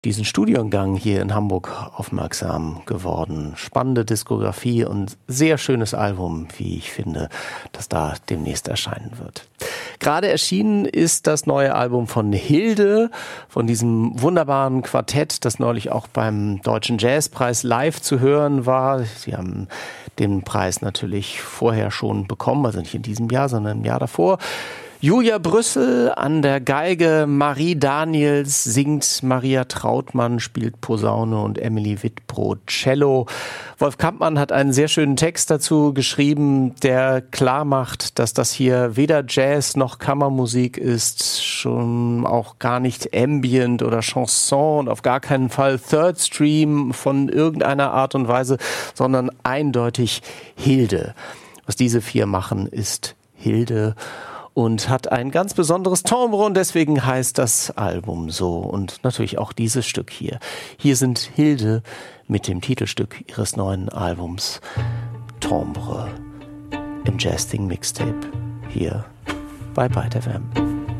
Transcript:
diesen Studiengang hier in Hamburg aufmerksam geworden. Spannende Diskografie und sehr schönes Album, wie ich finde, das da demnächst erscheinen wird. Gerade erschienen ist das neue Album von Hilde, von diesem wunderbaren Quartett, das neulich auch beim Deutschen Jazzpreis live zu hören war. Sie haben den Preis natürlich vorher schon bekommen, also nicht in diesem Jahr, sondern im Jahr davor. Julia Brüssel an der Geige, Marie Daniels singt, Maria Trautmann spielt Posaune und Emily Wittbrod Cello. Wolf Kampmann hat einen sehr schönen Text dazu geschrieben, der klar macht, dass das hier weder Jazz noch Kammermusik ist, schon auch gar nicht Ambient oder Chanson und auf gar keinen Fall Third Stream von irgendeiner Art und Weise, sondern eindeutig Hilde. Was diese vier machen, ist Hilde und hat ein ganz besonderes Timbre und deswegen heißt das Album so und natürlich auch dieses Stück hier. Hier sind Hilde mit dem Titelstück ihres neuen Albums Timbre im Jazz Thing Mixtape hier bei Byte FM.